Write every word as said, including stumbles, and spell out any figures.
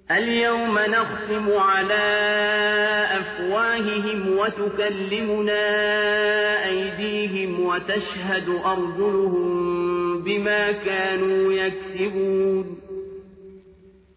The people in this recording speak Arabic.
اليوم نختم على أفواههم وتكلمنا أيديهم وتشهد أرجلهم بما كانوا يكسبون